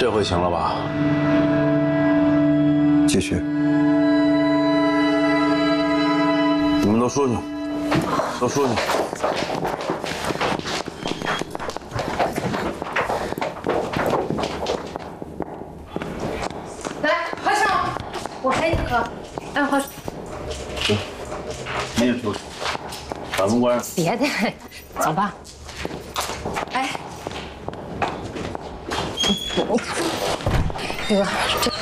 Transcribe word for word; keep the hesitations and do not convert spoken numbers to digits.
这回行了吧？ 继续。 你们都出去，都出去。 来，花生，我陪你喝。哎，花生， 行，你也出去，把门关上。 别的，走吧。哎，哥，这